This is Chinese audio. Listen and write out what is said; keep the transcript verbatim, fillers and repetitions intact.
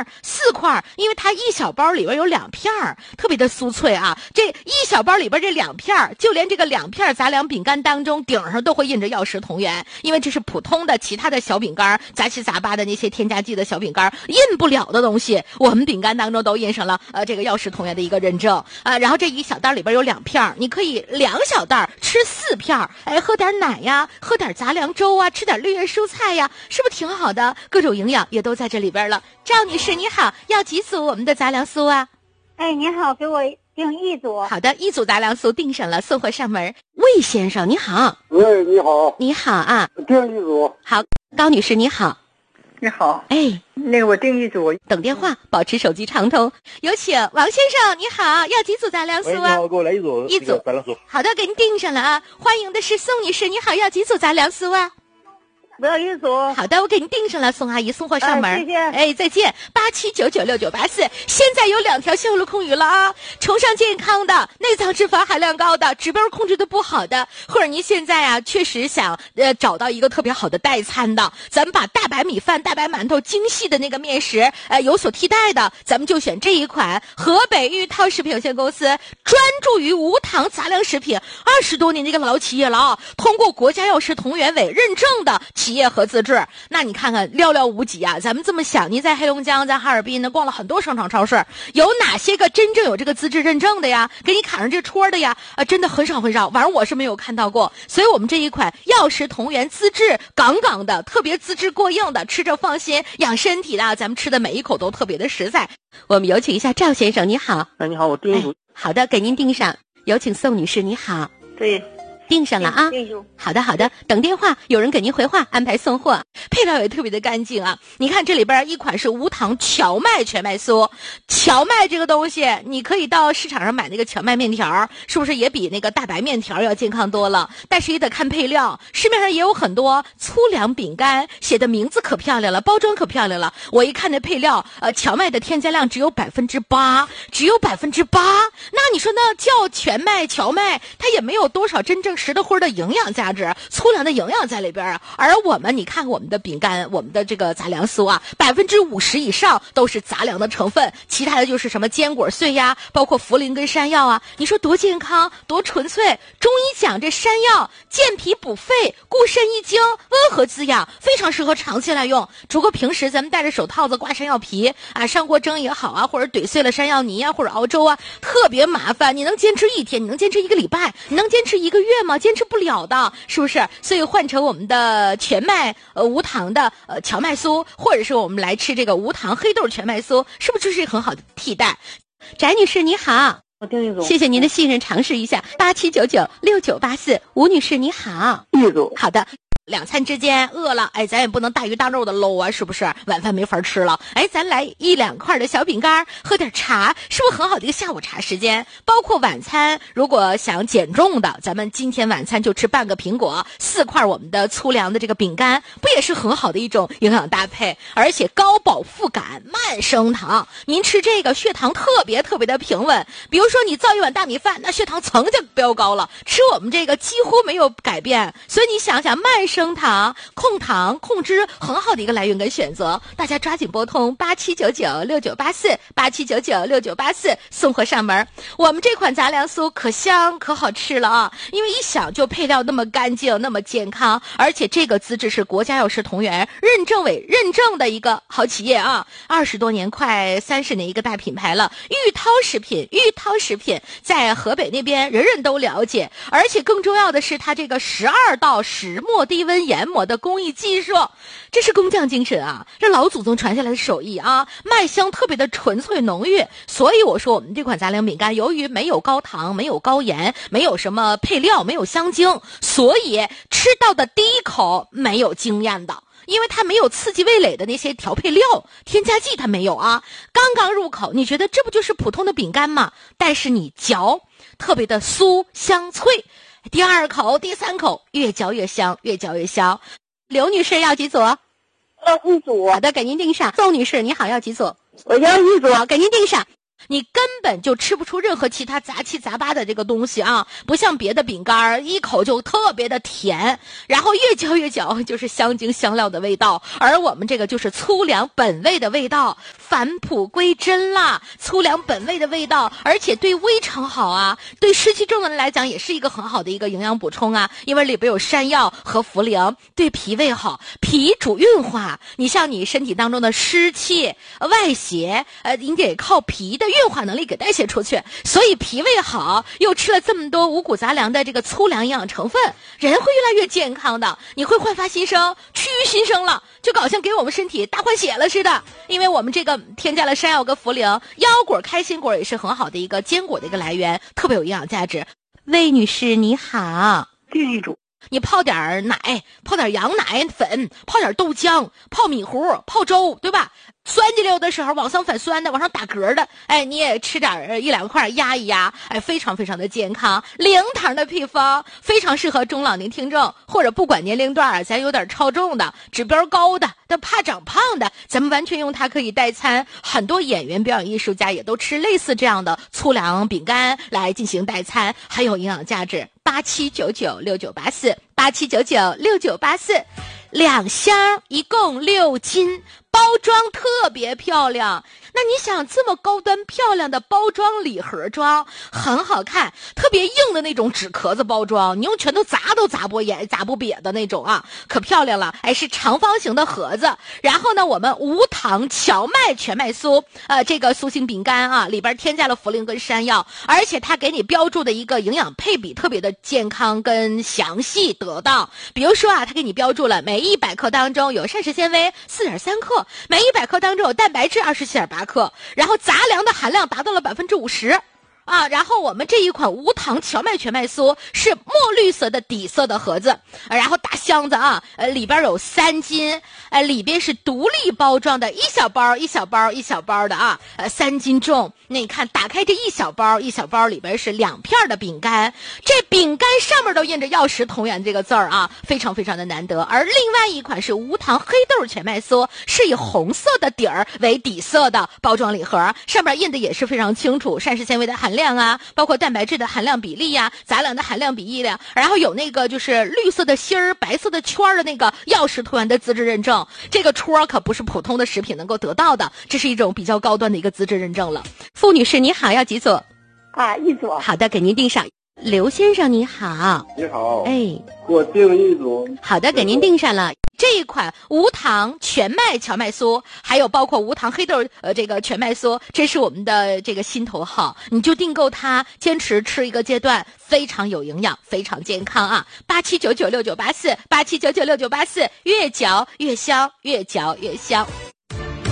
四块，因为它一小包里边有两片儿，特别的酥脆啊。这一小包里边这两片，就连这个两片杂粮饼干当中顶上都会印着药食同源，因为这是普通的其他的小饼干杂七杂八的那些添加剂的小饼干印不了的东西，我们饼干当中都印上了呃这个药食同源的一个认证啊、呃。然后这一小袋里边有两片，你可以两小袋吃四片，哎，喝点奶呀，喝点杂粮粥啊，吃点绿叶蔬菜呀，是不是挺好的？各种营养也都在这里边了。赵女士你好，要几组我们的杂粮酥啊？ 哎，你好，给我订一组。 好的，一组杂粮酥订上了，送货上门。魏先生你好。 喂，你好。 你好啊。 订一组。 好，高女士你好。 你好， 哎， 那个我订一组， 等电话，保持手机畅通。有请王先生，你好，要几组杂粮酥啊？ 喂，你好，给我来一组， 一组杂粮酥。 好的，给您订上了啊。欢迎的是宋女士，你好，要几组杂粮酥啊？ 我要一组。 好的，我给您订上了，宋阿姨送货上门。 哎，谢谢。 哎，再见。八七九九六九八四，现在有两条线路空余了啊！崇尚健康的、内脏脂肪含量高的、指标控制的不好的，或者您现在啊确实想呃找到一个特别好的代餐的，咱们把大白米饭、大白馒头精细的那个面食呃有所替代的，咱们就选这一款河北玉涛食品有限公司，专注于无糖杂粮食品，二十多年的一个老企业了啊！通过国家药食同源委认证的企业和资质，那你看看寥寥无几啊！咱们这么想，您在黑龙江、在哈尔滨呢，逛了很多商场超市，有哪些个真正有这个资质认证的呀？给你卡上这戳的呀？啊，真的很少很少，反正我是没有看到过。所以我们这一款药食同源资质杠杠的，特别资质过硬的，吃着放心，养身体的，咱们吃的每一口都特别的实在。我们有请一下赵先生，你好。 哎，你好，我订一组、 哎。好的，给您订上。有请宋女士，你好。 对。 订上了啊！好的好的，等电话，有人给您回话，安排送货。配料也特别的干净啊！你看这里边一款是无糖荞麦全麦酥，荞麦这个东西，你可以到市场上买那个荞麦面条，是不是也比那个大白面条要健康多了？但是也得看配料，市面上也有很多粗粮饼干，写的名字可漂亮了，包装可漂亮了。我一看那配料，呃，荞麦的添加量只有百分之八，只有百分之八。那你说那叫全麦荞麦，它也没有多少真正实的或者营养价值，粗粮的营养在里边啊。而我们你看我们的饼干，我们的这个杂粮酥啊，百分之五十以上都是杂粮的成分，其他的就是什么坚果碎呀，包括茯苓跟山药啊。你说多健康，多纯粹。中医讲这山药健脾补肺，固肾益精，温和滋养，非常适合长期来用。如果平时咱们戴着手套子刮山药皮啊，上锅蒸也好啊，或者怼碎了山药泥啊，或者熬粥啊，特别麻烦。你能坚持一天，你能坚持一个礼拜，你能坚持一个月吗？坚持不了的，是不是？所以换成我们的全麦呃无糖的呃荞麦酥，或者是我们来吃这个无糖黑豆全麦酥，是不是就是一个很好的替代？翟女士你好， 我订一组， 谢谢您的信任，尝试一下八七九九六九八四。吴女士你好， 一组。 好的。两餐之间饿了，哎，咱也不能大鱼大肉的搂啊，是不是？晚饭没法吃了，哎，咱来一两块的小饼干，喝点茶，是不是很好的一个下午茶时间？包括晚餐，如果想减重的，咱们今天晚餐就吃半个苹果，四块我们的粗粮的这个饼干，不也是很好的一种营养搭配？而且高饱腹感，慢升糖，您吃这个血糖特别特别的平稳。比如说你造一碗大米饭，那血糖噌就飙高了，吃我们这个几乎没有改变。所以你想想，慢升糖、控糖、控脂，很好的一个来源跟选择。大家抓紧拨通八七九九六九八四八七九九六九八四，送货上门。我们这款杂粮酥可香可好吃了啊！因为一想就配料那么干净，那么健康，而且这个资质是国家药食同源认证委认证的一个好企业啊，二十多年，快三十年一个大品牌了。玉涛食品，玉涛食品在河北那边人人都了解，而且更重要的是它这个十二道石磨低温研磨的工艺技术，这是工匠精神啊，这老祖宗传下来的手艺啊，麦香特别的纯粹浓郁。所以我说我们这款杂粮饼干由于没有高糖，没有高盐，没有什么配料，没有香精，所以吃到的第一口没有惊艳的，因为它没有刺激味蕾的那些调配料添加剂，它没有啊。刚刚入口你觉得这不就是普通的饼干吗？但是你嚼特别的酥香脆，第二口第三口越嚼越香，越嚼越香。刘女士要几组？ 要一组。 好的，给您订上。宋女士你好，要几组？ 我要一组。 好，给您订上。 你根本就吃不出任何其他杂七杂八的这个东西啊，不像别的饼干一口就特别的甜，然后越嚼越嚼就是香精香料的味道，而我们这个就是粗粮本味的味道，返璞归真啦，粗粮本味的味道，而且对胃肠好啊，对湿气重的人来讲也是一个很好的一个营养补充啊，因为里边有山药和茯苓，对脾胃好，脾主运化，你像你身体当中的湿气外邪，呃，你得靠脾的运化能力给代谢出去，所以脾胃好，又吃了这么多五谷杂粮的这个粗粮营养成分，人会越来越健康的，你会焕发新生，趋于新生了，就好像给我们身体大换血了似的，因为我们这个添加了山药跟茯苓，腰果、开心果也是很好的一个坚果的一个来源，特别有营养价值。魏女士你好， 订一组。 你泡点奶，泡点羊奶粉，泡点豆浆，泡米糊，泡粥，对吧？酸激溜的时候往上反酸的，往上打嗝的，哎，你也吃点一两块压一压，哎，非常非常的健康。零糖的配方非常适合中老年听众，或者不管年龄段，咱有点超重的、指标高的、但怕长胖的，咱们完全用它可以代餐。很多演员、表演艺术家也都吃类似这样的粗粮饼干来进行代餐，很有营养价值。八七九九六九八四，八七九九六九八四，两箱一共六斤，包装特别漂亮。那你想这么高端漂亮的包装礼盒装很好看，特别硬的那种纸壳子包装，你用拳头砸都砸不瘪砸不瘪的那种啊，可漂亮了。哎，是长方形的盒子，然后呢我们无糖荞麦全麦酥，呃这个酥心饼干啊，里边添加了茯苓跟山药，而且它给你标注的一个营养配比特别的健康跟详细得当。比如说啊，它给你标注了每一百克当中有膳食纤维 四点三 克，每一百克当中有蛋白质 二十七点八克，然后杂粮的含量达到了 百分之五十。啊，然后我们这一款无糖荞麦全麦酥是墨绿色的底色的盒子，然后大箱子啊，呃里边有三斤，呃里边是独立包装的，一小包一小包一小包的啊，呃三斤重。那你看打开这一小包一小包里边是两片的饼干，这饼干上面都印着药食同源这个字儿啊，非常非常的难得。而另外一款是无糖黑豆全麦酥，是以红色的底儿为底色的包装礼盒，上面印的也是非常清楚，膳食纤维的含量啊，包括蛋白质的含量比例呀、啊，杂粮的含量比例量，然后有那个就是绿色的心儿、白色的圈儿的那个药食同源的资质认证，这个戳可不是普通的食品能够得到的，这是一种比较高端的一个资质认证了。傅女士你好，要几组？ 啊，一组。 好的，给您订上。刘先生你好。 你好。 哎， 给我订一组。 好的，给您订上了。这一款无糖全麦荞麦酥，还有包括无糖黑豆呃这个全麦酥，这是我们的这个心头好，你就订购它，坚持吃一个阶段，非常有营养，非常健康啊！八七九九六九八四，八七九九六九八四，越嚼越香，越嚼越香。